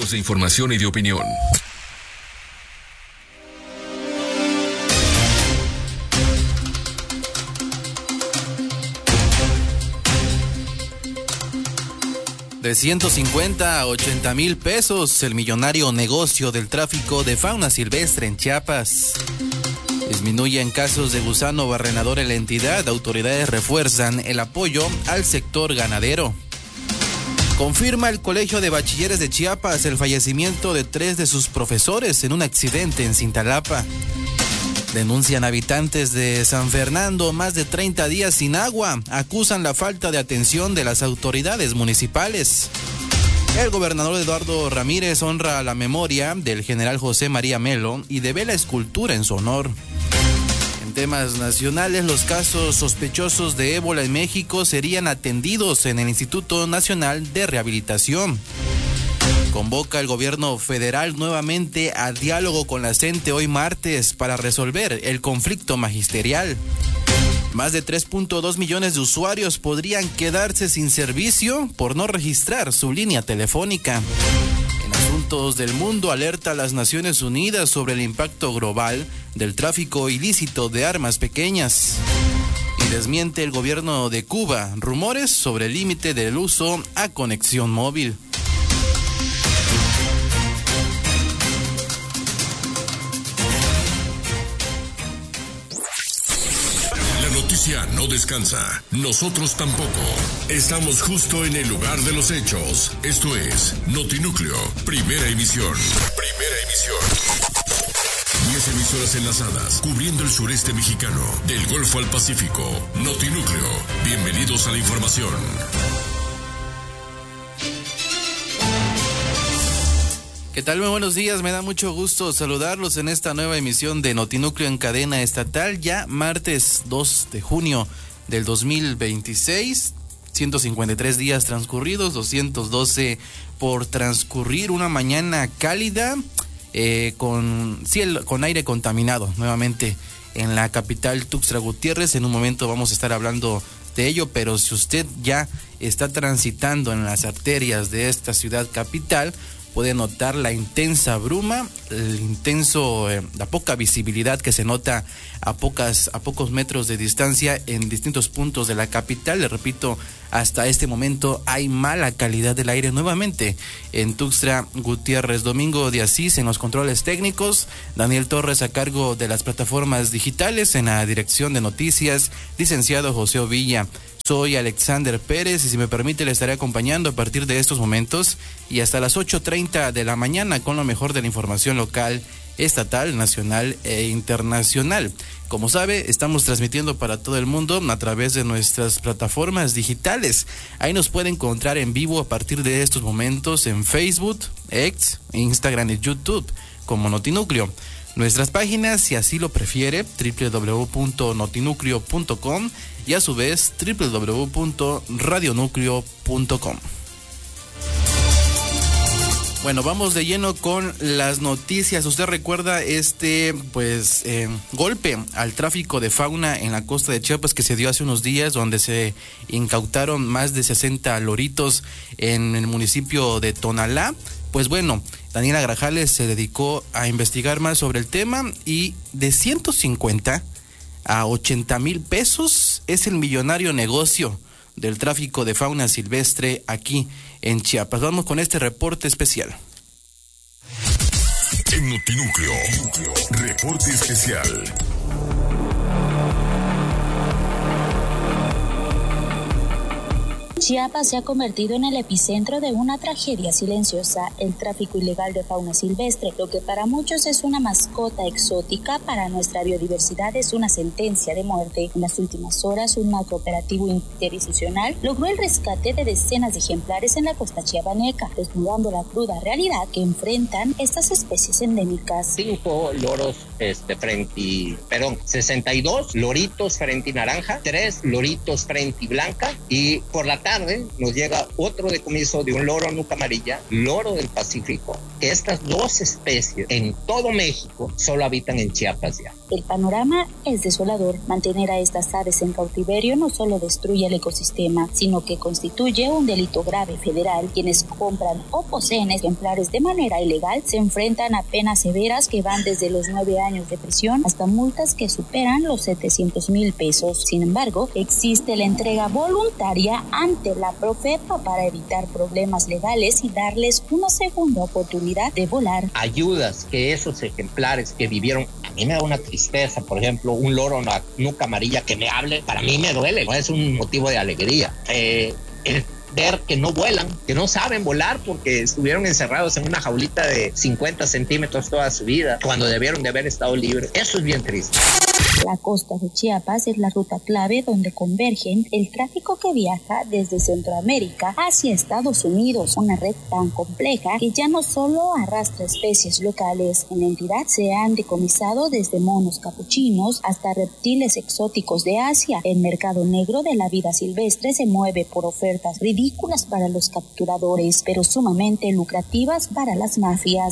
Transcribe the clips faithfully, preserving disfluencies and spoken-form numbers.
espacios de información y de opinión. De ciento cincuenta a ochenta mil pesos, el millonario negocio del tráfico de fauna silvestre en Chiapas. Disminuyen casos de gusano barrenador en la entidad. Autoridades refuerzan el apoyo al sector ganadero. Confirma el Colegio de Bachilleres de Chiapas el fallecimiento de tres de sus profesores en un accidente en Cintalapa. Denuncian habitantes de San Fernando más de treinta días sin agua. Acusan la falta de atención de las autoridades municipales. El gobernador Eduardo Ramírez honra la memoria del general José María Melo y devela escultura en su honor. En temas nacionales, los casos sospechosos de ébola en México serían atendidos en el Instituto Nacional de Rehabilitación. Convoca el gobierno federal nuevamente a diálogo con la CENTE hoy martes para resolver el conflicto magisterial. Más de tres punto dos millones de usuarios podrían quedarse sin servicio por no registrar su línea telefónica. En asuntos del mundo, alerta a las Naciones Unidas sobre el impacto global del tráfico ilícito de armas pequeñas. Y desmiente el gobierno de Cuba rumores sobre el límite del uso a conexión móvil. No descansa, nosotros tampoco. Estamos justo en el lugar de los hechos. Esto es Notinúcleo, primera emisión. Primera emisión. Diez emisoras enlazadas, cubriendo el sureste mexicano, del Golfo al Pacífico. Notinúcleo, bienvenidos a la información. ¿Qué tal? Muy buenos días, me da mucho gusto saludarlos en esta nueva emisión de Notinúcleo en cadena estatal, ya martes dos de junio del dos mil veintiséis, ciento cincuenta y tres días transcurridos, doscientos doce por transcurrir, una mañana cálida eh, con cielo, con aire contaminado nuevamente en la capital Tuxtla Gutiérrez. En un momento vamos a estar hablando de ello, pero si usted ya está transitando en las arterias de esta ciudad capital, puede notar la intensa bruma, el intenso, eh, la poca visibilidad que se nota a pocas, a pocos metros de distancia en distintos puntos de la capital. Le repito, hasta este momento hay mala calidad del aire nuevamente en Tuxtla Gutiérrez. Domingo de Asís en los controles técnicos, Daniel Torres a cargo de las plataformas digitales, en la dirección de noticias, licenciado José Ovilla. Soy Alexander Pérez y si me permite le estaré acompañando a partir de estos momentos y hasta las ocho treinta de la mañana con lo mejor de la información local, estatal, nacional e internacional. Como sabe, estamos transmitiendo para todo el mundo a través de nuestras plataformas digitales. Ahí nos puede encontrar en vivo a partir de estos momentos en Facebook, X, Instagram y YouTube como Notinúcleo. Nuestras páginas, si así lo prefiere, doble u doble u doble u punto notinúcleo punto com y a su vez doble u doble u doble u punto radionúcleo punto com. Bueno, vamos de lleno con las noticias. Usted recuerda este pues eh, golpe al tráfico de fauna en la costa de Chiapas que se dio hace unos días, donde se incautaron más de sesenta loritos en el municipio de Tonalá. Pues bueno, Daniela Grajales se dedicó a investigar más sobre el tema y de ciento cincuenta a ochenta mil pesos es el millonario negocio del tráfico de fauna silvestre aquí en Chiapas. Vamos con este reporte especial. En Notinúcleo, reporte especial. Chiapas se ha convertido en el epicentro de una tragedia silenciosa, el tráfico ilegal de fauna silvestre. Lo que para muchos es una mascota exótica, para nuestra biodiversidad es una sentencia de muerte. En las últimas horas, un macrooperativo interinstitucional logró el rescate de decenas de ejemplares en la costa chiapaneca, desnudando la cruda realidad que enfrentan estas especies endémicas. Cinco loros este, frente, perdón, sesenta y dos loritos frente naranja, tres loritos frente blanca, y por la tarde nos llega otro decomiso de un loro nuca amarilla, loro del Pacífico. Estas dos especies en todo México solo habitan en Chiapas ya. El panorama es desolador. Mantener a estas aves en cautiverio no solo destruye el ecosistema, sino que constituye un delito grave federal. Quienes compran o poseen ejemplares de manera ilegal se enfrentan a penas severas que van desde los nueve años de prisión hasta multas que superan los setecientos mil pesos. Sin embargo, existe la entrega voluntaria ante la Profepa para evitar problemas legales y darles una segunda oportunidad de volar. Ayudas que esos ejemplares que vivieron, a mí me da una tristeza, por ejemplo, un loro nuca amarilla que me hable, para mí me duele, no es un motivo de alegría. Eh, el ver que no vuelan, que no saben volar porque estuvieron encerrados en una jaulita de cincuenta centímetros toda su vida, cuando debieron de haber estado libres. Eso es bien triste. La costa de Chiapas es la ruta clave donde convergen el tráfico que viaja desde Centroamérica hacia Estados Unidos, una red tan compleja que ya no solo arrastra especies locales. En la entidad se han decomisado desde monos capuchinos hasta reptiles exóticos de Asia. El mercado negro de la vida silvestre se mueve por ofertas ridículas para los capturadores, pero sumamente lucrativas para las mafias.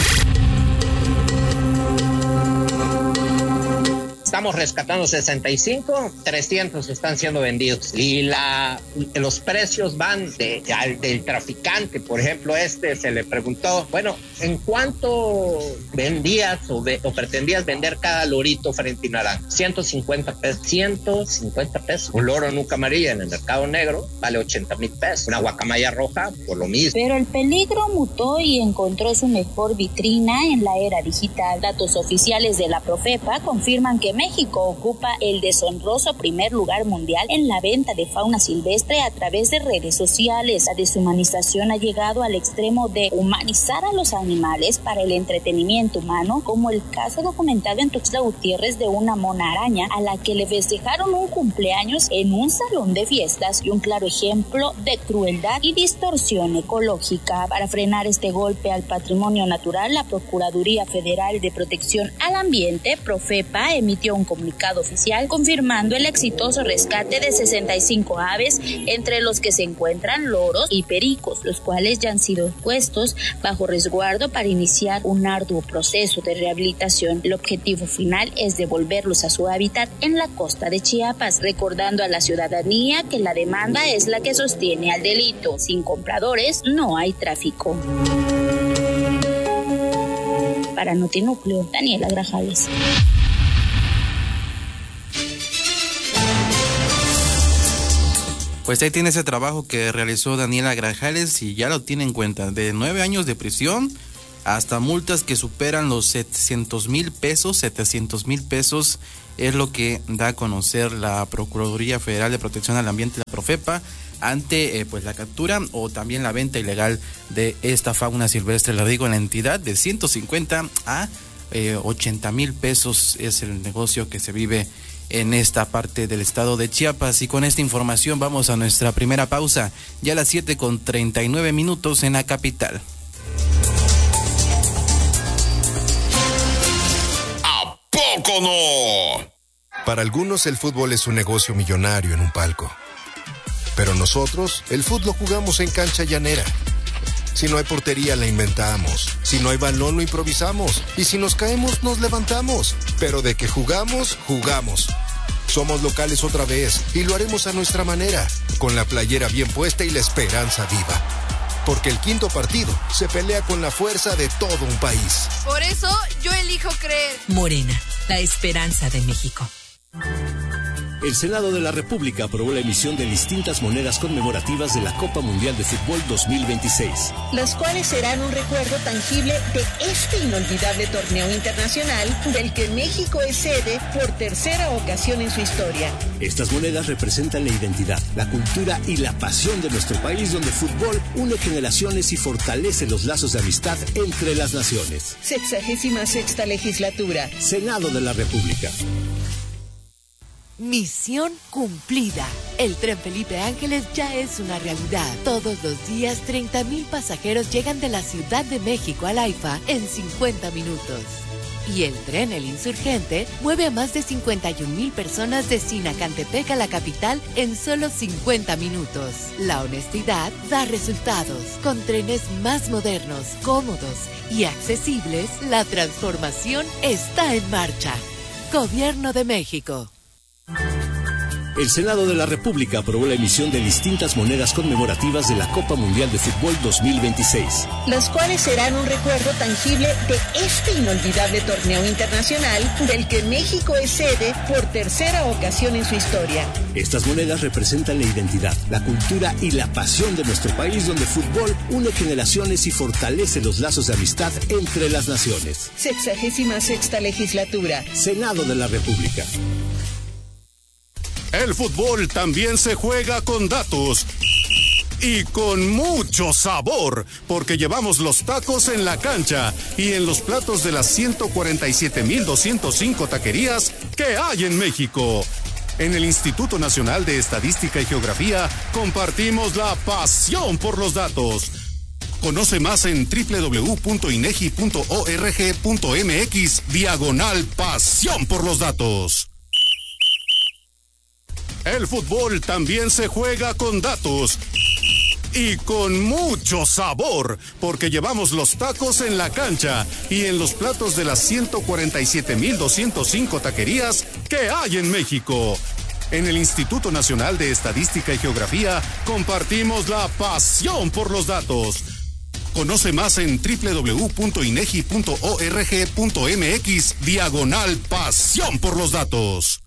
Estamos rescatando sesenta y cinco, trescientos están siendo vendidos y la, los precios van de, de, al, del traficante. Por ejemplo, este se le preguntó, bueno, ¿en cuánto vendías o, ve, o pretendías vender cada lorito frente naranja? ciento cincuenta pesos. ciento cincuenta pesos. Un loro nuca amarilla en el mercado negro vale ochenta mil pesos. Una guacamaya roja por lo mismo. Pero el peligro mutó y encontró su mejor vitrina en la era digital. Datos oficiales de la Profepa confirman que México ocupa el deshonroso primer lugar mundial en la venta de fauna silvestre a través de redes sociales. La deshumanización ha llegado al extremo de humanizar a los animales para el entretenimiento humano, como el caso documentado en Tuxtla Gutiérrez de una mona araña a la que le festejaron un cumpleaños en un salón de fiestas, y un claro ejemplo de crueldad y distorsión ecológica. Para frenar este golpe al patrimonio natural, la Procuraduría Federal de Protección al Ambiente, Profepa, emitió un comunicado oficial confirmando el exitoso rescate de sesenta y cinco aves, entre los que se encuentran loros y pericos, los cuales ya han sido puestos bajo resguardo para iniciar un arduo proceso de rehabilitación. El objetivo final es devolverlos a su hábitat en la costa de Chiapas, recordando a la ciudadanía que la demanda es la que sostiene al delito. Sin compradores no hay tráfico. Para Notinúcleo, Daniela Grajales. Pues ahí tiene ese trabajo que realizó Daniela Grajales y ya lo tiene en cuenta. De nueve años de prisión hasta multas que superan los setecientos mil pesos, setecientos mil pesos es lo que da a conocer la Procuraduría Federal de Protección al Ambiente, la Profepa, ante eh, pues la captura o también la venta ilegal de esta fauna silvestre. La digo, en la entidad de ciento cincuenta a eh, ochenta mil pesos es el negocio que se vive en esta parte del estado de Chiapas. Y con esta información vamos a nuestra primera pausa, ya a las siete con treinta y nueve minutos en la capital. ¿A poco no? Para algunos el fútbol es un negocio millonario en un palco. Pero nosotros, el fútbol jugamos en cancha llanera. Si no hay portería, la inventamos. Si no hay balón, lo improvisamos. Y si nos caemos, nos levantamos. Pero de que jugamos, jugamos. Somos locales otra vez y lo haremos a nuestra manera, con la playera bien puesta y la esperanza viva. Porque el quinto partido se pelea con la fuerza de todo un país. Por eso, yo elijo creer. Morena, la esperanza de México. El Senado de la República aprobó la emisión de distintas monedas conmemorativas de la Copa Mundial de Fútbol dos mil veintiséis. Las cuales serán un recuerdo tangible de este inolvidable torneo internacional del que México es sede por tercera ocasión en su historia. Estas monedas representan la identidad, la cultura y la pasión de nuestro país, donde el fútbol une generaciones y fortalece los lazos de amistad entre las naciones. Sexagésima sexta legislatura. Senado de la República. Misión cumplida. El Tren Felipe Ángeles ya es una realidad. Todos los días, treinta mil pasajeros llegan de la Ciudad de México al AIFA en cincuenta minutos. Y el tren El Insurgente mueve a más de cincuenta y un mil personas de Sinacantepec a la capital en solo cincuenta minutos. La honestidad da resultados. Con trenes más modernos, cómodos y accesibles, la transformación está en marcha. Gobierno de México. El Senado de la República aprobó la emisión de distintas monedas conmemorativas de la Copa Mundial de Fútbol dos mil veintiséis. Las cuales serán un recuerdo tangible de este inolvidable torneo internacional del que México es sede por tercera ocasión en su historia. Estas monedas representan la identidad, la cultura y la pasión de nuestro país, donde el fútbol une generaciones y fortalece los lazos de amistad entre las naciones. Sexagésima sexta legislatura. Senado de la República. El fútbol también se juega con datos y con mucho sabor, porque llevamos los tacos en la cancha y en los platos de las ciento cuarenta y siete mil doscientos cinco taquerías que hay en México. En el Instituto Nacional de Estadística y Geografía compartimos la pasión por los datos. Conoce más en doble u doble u doble u punto inegi punto org punto mx diagonal pasión por los datos. El fútbol también se juega con datos y con mucho sabor, porque llevamos los tacos en la cancha y en los platos de las ciento cuarenta y siete mil doscientos cinco taquerías que hay en México. En el Instituto Nacional de Estadística y Geografía compartimos la pasión por los datos. Conoce más en doble u doble u doble u punto inegi punto org punto mx diagonal pasión por los datos.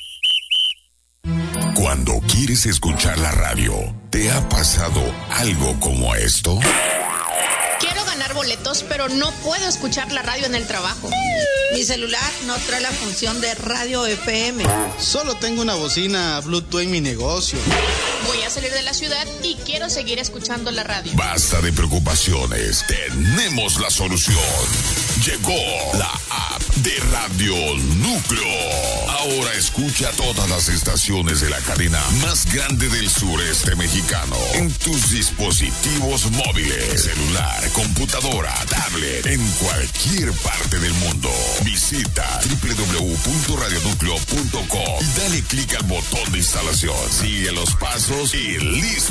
Cuando quieres escuchar la radio, ¿te ha pasado algo como esto? Quiero ganar boletos, pero no puedo escuchar la radio en el trabajo. Mi celular no trae la función de radio F M. Solo tengo una bocina Bluetooth en mi negocio. Voy a salir de la ciudad y quiero seguir escuchando la radio. Basta de preocupaciones, tenemos la solución. Llegó la app de Radio Núcleo. Ahora escucha todas las estaciones de la cadena más grande del sureste mexicano en tus dispositivos móviles, celular, computadora, tablet, en cualquier parte del mundo. Visita doble u doble u doble u punto radio núcleo punto com y dale clic al botón de instalación. Sigue los pasos y listo.